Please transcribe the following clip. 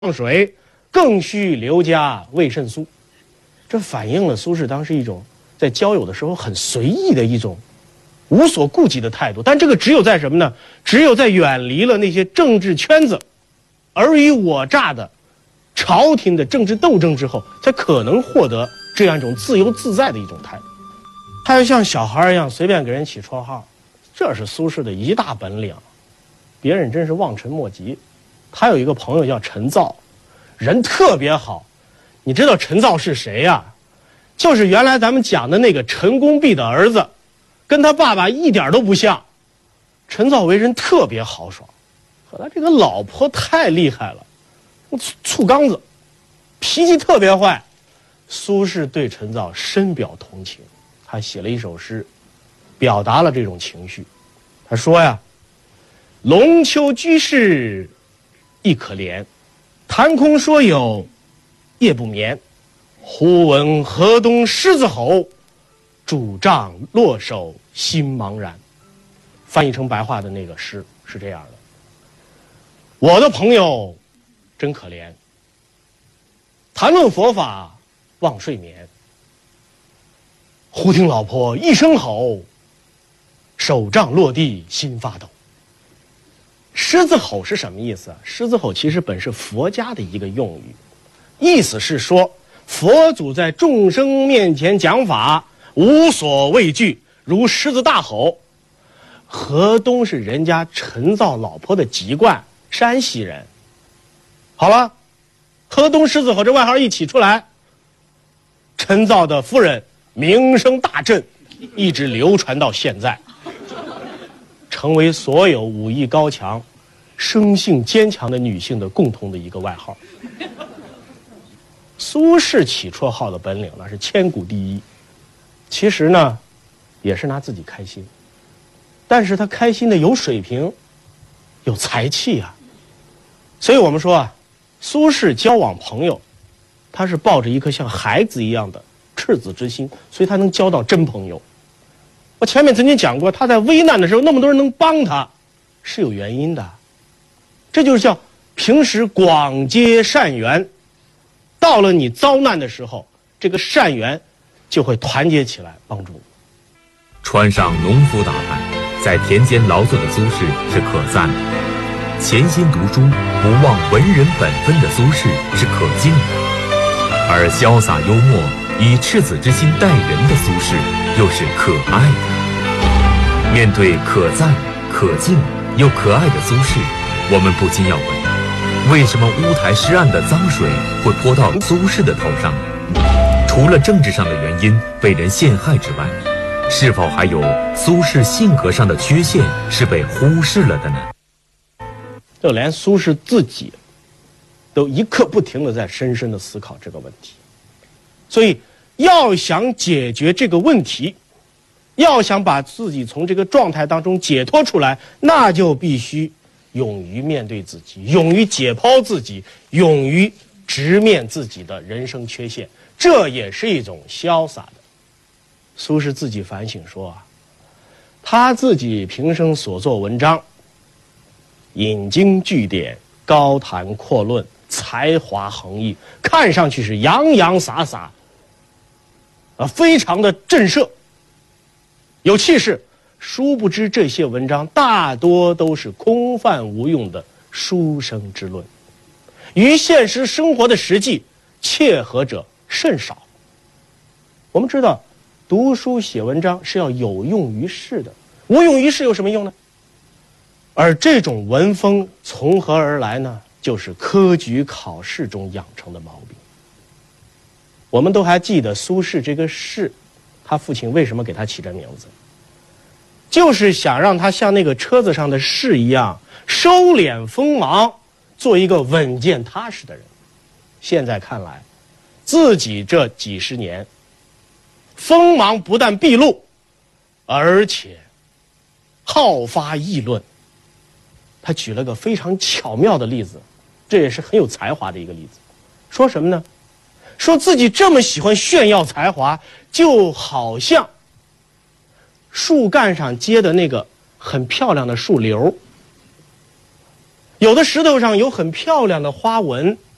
水，更需留加维肾素。这反映了苏轼当时一种在交友的时候很随意的一种无所顾忌的态度。但这个只有在什么呢？只有在远离了那些政治圈子、尔虞我诈的朝廷的政治斗争之后，才可能获得这样一种自由自在的一种态度。他要像小孩一样随便给人起绰号，这是苏轼的一大本领，别人真是望尘莫及。他有一个朋友叫陈造，人特别好。你知道陈造是谁呀？就是原来咱们讲的那个陈公弼的儿子，跟他爸爸一点都不像。陈造为人特别豪爽，可他这个老婆太厉害了，醋缸子，脾气特别坏。苏轼对陈造深表同情，他写了一首诗，表达了这种情绪。他说呀：“龙丘居士亦可怜，谈空说有夜不眠。忽闻河东狮子吼，拄杖落手心茫然。”翻译成白话的那个诗是这样的：我的朋友真可怜，谈论佛法忘睡眠。忽听老婆一声吼，手杖落地心发抖。狮子吼是什么意思啊？狮子吼其实本是佛家的一个用语，意思是说佛祖在众生面前讲法无所畏惧，如狮子大吼。河东是人家陈造老婆的籍贯，山西人。好了，河东狮子吼这外号一起出来，陈造的夫人名声大振，一直流传到现在，成为所有武艺高强、生性坚强的女性的共同的一个外号。苏轼起绰号的本领那是千古第一，其实呢，也是拿自己开心，但是他开心的有水平，有才气啊。所以我们说啊，苏轼交往朋友，他是抱着一颗像孩子一样的赤子之心，所以他能交到真朋友。我前面曾经讲过，他在危难的时候那么多人能帮他，是有原因的。这就是叫平时广结善缘，到了你遭难的时候，这个善缘就会团结起来帮助你。 穿上农夫打扮，在田间劳作的苏轼是可赞的；潜心读书，不忘文人本分的苏轼是可敬的；而潇洒幽默，以赤子之心待人的苏轼又是可爱的。面对可赞、可敬又可爱的苏轼，我们不禁要问：为什么乌台诗案的脏水会泼到苏轼的头上呢？除了政治上的原因被人陷害之外，是否还有苏轼性格上的缺陷是被忽视了的呢？ 就连苏轼自己都一刻不停地在深深地思考这个问题。所以要想解决这个问题，要想把自己从这个状态当中解脱出来，那就必须勇于面对自己，勇于解剖自己，勇于直面自己的人生缺陷，这也是一种潇洒的。苏轼自己反省说啊，他自己平生所作文章，引经据典，高谈阔论，才华横溢，看上去是洋洋洒洒，非常的震慑，有气势。殊不知这些文章大多都是空泛无用的书生之论，与现实生活的实际切合者甚少。我们知道读书写文章是要有用于世的，无用于世有什么用呢？而这种文风从何而来呢？就是科举考试中养成的毛病。我们都还记得苏轼这个轼，他父亲为什么给他起这名字？就是想让他像那个车子上的士一样收敛锋芒，做一个稳健踏实的人。现在看来，自己这几十年锋芒不但毕露，而且好发议论。他举了个非常巧妙的例子，这也是很有才华的一个例子。说什么呢？说自己这么喜欢炫耀才华，就好像树干上结的那个很漂亮的树瘤，有的石头上有很漂亮的花纹，